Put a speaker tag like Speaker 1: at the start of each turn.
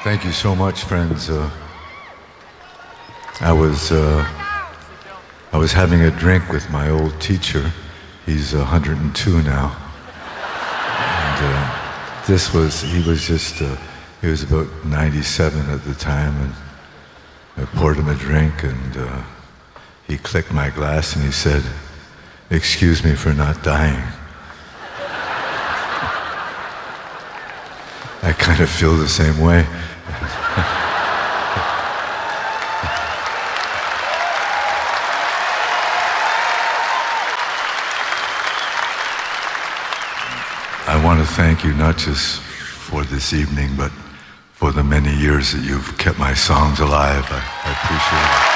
Speaker 1: Thank you so much, friends. I was having a drink with my old teacher. He's 102 now, and he was about 97 at the time, and I poured him a drink, and he clicked my glass and he said, "Excuse me for not dying." I kind of feel the same way. I want to thank you not just for this evening, but for the many years that you've kept my songs alive. I appreciate it.